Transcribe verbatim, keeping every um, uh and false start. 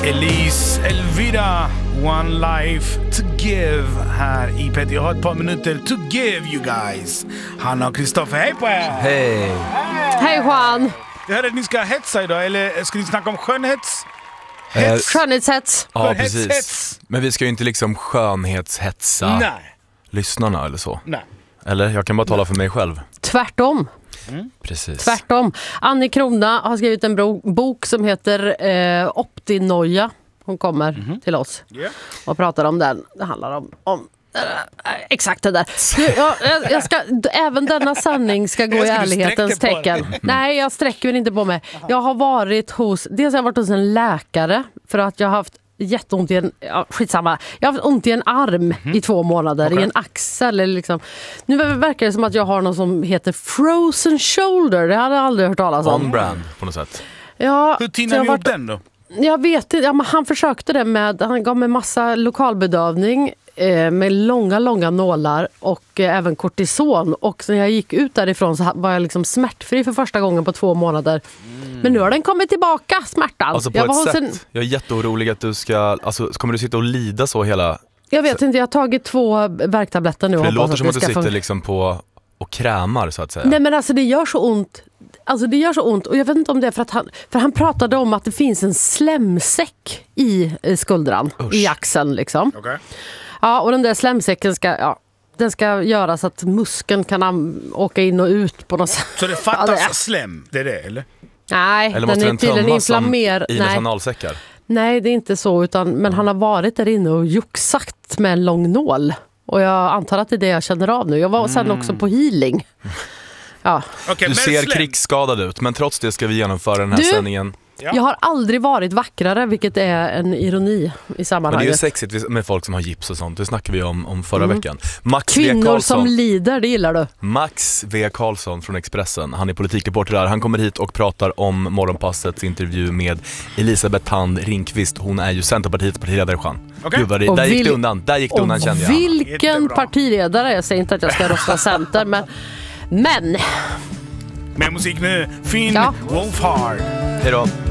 Elise Elvira, One Life to Give här i Petter. Jag har ett par minuter to give you guys. Hanna och Kristoffer, hej på er! Hej! Hej Juan! Jag hörde att ni ska hetsa idag, eller ska ni snacka om skönhets? Hets. Skönhetshets. Ja, precis. Men vi ska ju inte liksom skönhetshetsa Nej. lyssnarna eller så. Nej. Eller, jag kan bara tala för mig själv. Tvärtom. Mm. Precis. Tvärtom. Annie Krona har skrivit en bro- bok som heter eh, Optinoja. Hon kommer mm-hmm. till oss yeah. och pratar om den. Det handlar om, om äh, exakt det där. Nu, jag, jag ska, även denna sanning ska gå i ärlighetens tecken. Nej, jag sträcker mig inte på mig. Jag har varit hos, dels har jag varit hos en läkare för att jag har haft jätteont i en, ja, skitsamma. Jag har haft ont i en arm mm. i två månader, okay. i en axel. Eller liksom. Nu verkar det som att jag har något som heter frozen shoulder. Det hade jag aldrig hört talas om. On brand på något sätt. Ja, hur tinar vi upp den då? Jag vet inte, ja, men han försökte det med, han gav mig massa lokalbedövning eh, med långa, långa nålar och eh, även kortison. Och när jag gick ut därifrån så var jag liksom smärtfri för första gången på två månader. Mm. Men nu har den kommit tillbaka, smärtan. Alltså på jag ett var sätt, en... jag är jätteorolig att du ska, alltså kommer du sitta och lida så hela... Jag vet inte, jag har tagit två värktabletter nu. För det låter som att du ska sitter få... liksom på och krämar så att säga. Nej men alltså det gör så ont. Alltså det gör så ont och jag vet inte om det är för att han, för han pratade om att det finns en slemsäck i skuldran, Usch. i axeln liksom. Okay. Ja, och den där slemsäcken ska, ja, den ska göra så att muskeln kan am- åka in och ut på något sätt. Så det fattas ja, det slem, det är det eller? Nej, eller måste den den är tydligen inflammerad. I Nej. analsäckar? Nej, det är inte så utan, men mm. han har varit där inne och joxat med en lång nål. Och jag antar att det är det jag känner av nu. Jag var mm. sen också på healing. Ja. Okay, du ser krigsskadad ut, men trots det ska vi genomföra den här du, sändningen. Ja. Jag har aldrig varit vackrare, vilket är en ironi i sammanhanget. Men det är ju sexigt med folk som har gips och sånt. Det snackade vi om, om förra mm. veckan. Max Kvinnor V. Karlsson, som lider, det gillar du. Max V. Karlsson från Expressen. Han är politikreporter där. Han kommer hit och pratar om Morgonpassets intervju med Elisabeth Thand Ringqvist. Hon är ju Centerpartiets partiledare, Jean. Okay. Gud, där vil- gick det undan. Där gick det undan, kände jag. Vilken partiledare. Jag säger inte att jag ska rösta Center, men... Men... Med musik nu, Finn ja. Wolfhard. Hej då.